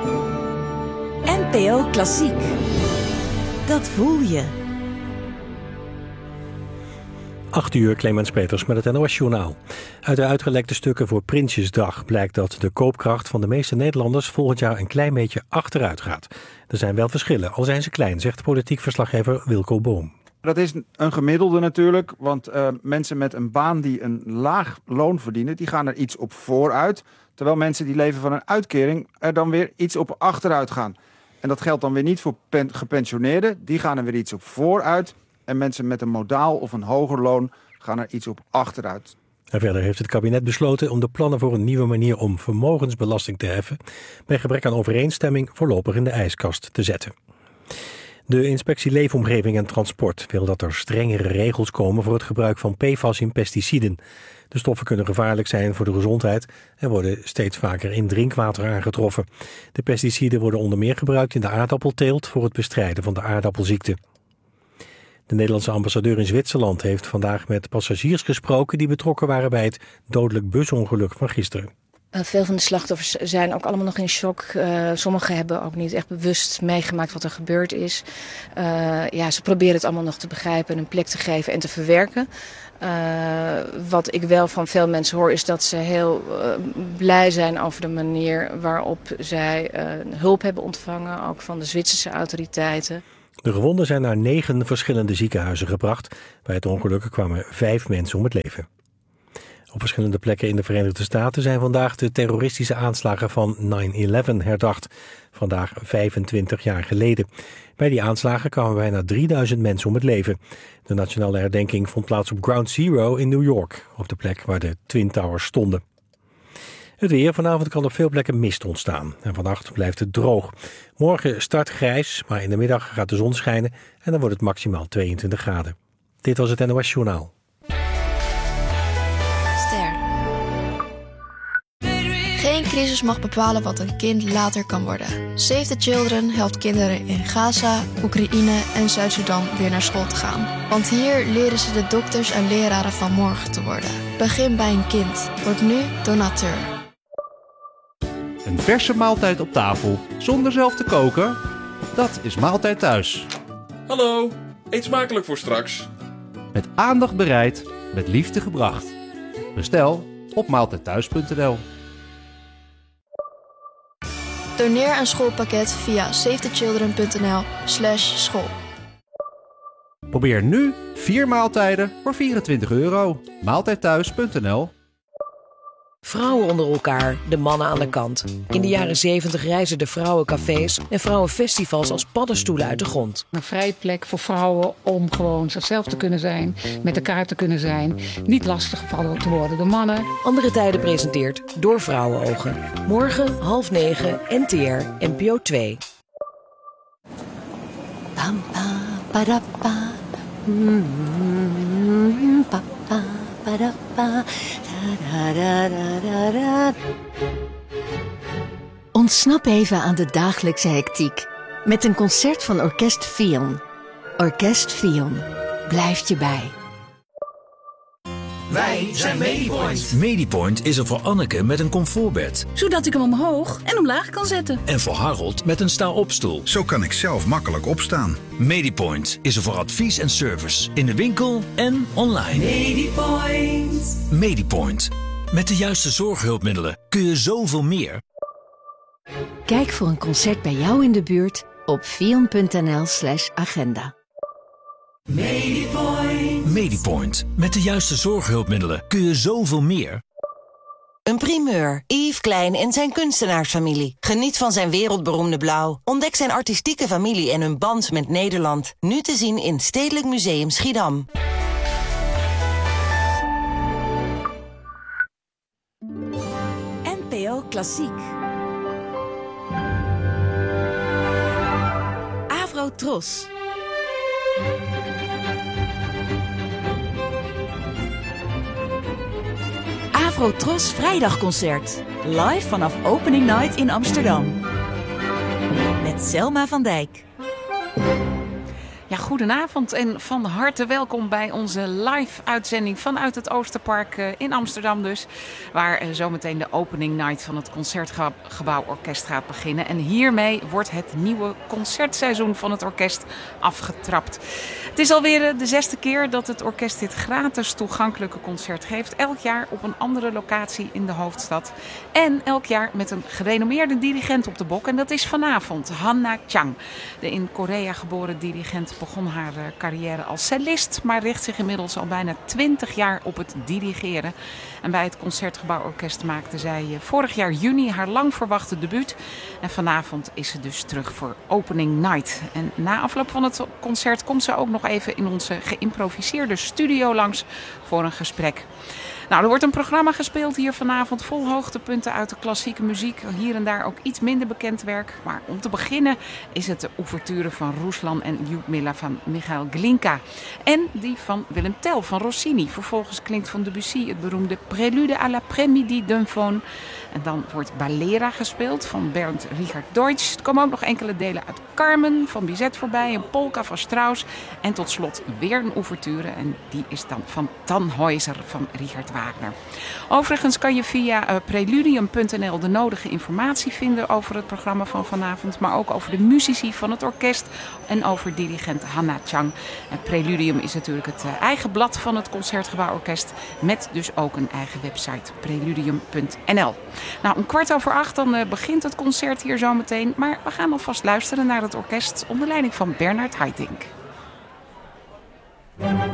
NPO Klassiek. Dat voel je. 8:00, Clemens Peters met het NOS-journaal. Uit de uitgelekte stukken voor Prinsjesdag blijkt dat de koopkracht van de meeste Nederlanders volgend jaar een klein beetje achteruit gaat. Er zijn wel verschillen, al zijn ze klein, zegt politiek verslaggever Wilco Boom. Dat is een gemiddelde natuurlijk, want mensen met een baan die een laag loon verdienen, die gaan er iets op vooruit. Terwijl mensen die leven van een uitkering er dan weer iets op achteruit gaan. En dat geldt dan weer niet voor gepensioneerden, die gaan er weer iets op vooruit. En mensen met een modaal of een hoger loon gaan er iets op achteruit. En verder heeft het kabinet besloten om de plannen voor een nieuwe manier om vermogensbelasting te heffen bij gebrek aan overeenstemming voorlopig in de ijskast te zetten. De Inspectie Leefomgeving en Transport wil dat er strengere regels komen voor het gebruik van PFAS in pesticiden. De stoffen kunnen gevaarlijk zijn voor de gezondheid en worden steeds vaker in drinkwater aangetroffen. De pesticiden worden onder meer gebruikt in de aardappelteelt voor het bestrijden van de aardappelziekte. De Nederlandse ambassadeur in Zwitserland heeft vandaag met passagiers gesproken die betrokken waren bij het dodelijk busongeluk van gisteren. Veel van de slachtoffers zijn ook allemaal nog in shock. Sommigen hebben ook niet echt bewust meegemaakt wat er gebeurd is. Ze proberen het allemaal nog te begrijpen en een plek te geven en te verwerken. Wat ik wel van veel mensen hoor is dat ze heel blij zijn over de manier waarop zij hulp hebben ontvangen. Ook van de Zwitserse autoriteiten. De gewonden zijn naar 9 verschillende ziekenhuizen gebracht. Bij het ongeluk kwamen 5 mensen om het leven. Op verschillende plekken in de Verenigde Staten zijn vandaag de terroristische aanslagen van 9/11 herdacht. Vandaag 25 jaar geleden. Bij die aanslagen kwamen bijna 3000 mensen om het leven. De nationale herdenking vond plaats op Ground Zero in New York, op de plek waar de Twin Towers stonden. Het weer. Vanavond kan op veel plekken mist ontstaan. En vannacht blijft het droog. Morgen start grijs, maar in de middag gaat de zon schijnen en dan wordt het maximaal 22 graden. Dit was het NOS Journaal. Geen crisis mag bepalen wat een kind later kan worden. Save the Children helpt kinderen in Gaza, Oekraïne en Zuid-Sudan weer naar school te gaan. Want hier leren ze de dokters en leraren van morgen te worden. Begin bij een kind. Word nu donateur. Een verse maaltijd op tafel, zonder zelf te koken? Dat is Maaltijd Thuis. Hallo, eet smakelijk voor straks. Met aandacht bereid, met liefde gebracht. Bestel op maaltijdthuis.nl. Doneer een schoolpakket via savethechildren.nl/school. Probeer nu 4 maaltijden voor €24. Maaltijdthuis.nl. Vrouwen onder elkaar, de mannen aan de kant. In de jaren 70 reisden de vrouwencafés en vrouwenfestivals als paddenstoelen uit de grond. Een vrije plek voor vrouwen om gewoon zichzelf te kunnen zijn, met elkaar te kunnen zijn, niet lastiggevallen te worden door mannen. Andere Tijden presenteert door vrouwenogen. Morgen 8:30 NTR NPO 2. Pam, pam, padappa. Papa, padappa. Ontsnap even aan de dagelijkse hectiek met een concert van Orkest Fion. Orkest Fion blijft je bij. Wij zijn Medipoint. Medipoint is er voor Anneke met een comfortbed. Zodat ik hem omhoog en omlaag kan zetten. En voor Harold met een sta-opstoel. Zo kan ik zelf makkelijk opstaan. Medipoint is er voor advies en service. In de winkel en online. Medipoint. Medipoint. Met de juiste zorghulpmiddelen kun je zoveel meer. Kijk voor een concert bij jou in de buurt op fion.nl/agenda. Medipoint. Medipoint. Met de juiste zorghulpmiddelen kun je zoveel meer. Een primeur. Yves Klein en zijn kunstenaarsfamilie. Geniet van zijn wereldberoemde blauw. Ontdek zijn artistieke familie en hun band met Nederland. Nu te zien in Stedelijk Museum Schiedam. NPO Klassiek. Avrotros. Avrotros Vrijdagconcert. Live vanaf Opening Night in Amsterdam. Met Selma van Dijk. Ja, goedenavond en van harte welkom bij onze live-uitzending vanuit het Oosterpark in Amsterdam dus. Waar zometeen de opening night van het Concertgebouw Orkest gaat beginnen. En hiermee wordt het nieuwe concertseizoen van het orkest afgetrapt. Het is alweer de 6e keer dat het orkest dit gratis toegankelijke concert geeft. Elk jaar op een andere locatie in de hoofdstad. En elk jaar met een gerenommeerde dirigent op de bok. En dat is vanavond Hanna Chang. De in Korea geboren dirigent begon haar carrière als cellist, maar richt zich inmiddels al bijna 20 jaar op het dirigeren. En bij het Concertgebouworkest maakte zij vorig jaar juni haar lang verwachte debuut. En vanavond is ze dus terug voor opening night. En na afloop van het concert komt ze ook nog even in onze geïmproviseerde studio langs voor een gesprek. Nou, er wordt een programma gespeeld hier vanavond vol hoogtepunten uit de klassieke muziek. Hier en daar ook iets minder bekend werk. Maar om te beginnen is het de ouverture van Ruslan en Lyudmila van Michail Glinka. En die van Willem Tell van Rossini. Vervolgens klinkt van Debussy het beroemde Prélude à l'après-midi d'un faune. En dan wordt Balera gespeeld van Bernd Richard Deutsch. Er komen ook nog enkele delen uit Carmen van Bizet voorbij. Een polka van Strauss. En tot slot weer een ouverture. En die is dan van Tannhäuser van Richard Wagner. Overigens kan je via preludium.nl de nodige informatie vinden over het programma van vanavond. Maar ook over de muzici van het orkest en over dirigent Hanna Chang. En Preludium is natuurlijk het eigen blad van het Concertgebouworkest. Met dus ook een eigen website, preludium.nl. Nou, 7:15 dan begint het concert hier zometeen. Maar we gaan alvast luisteren naar het orkest onder leiding van Bernard Haitink.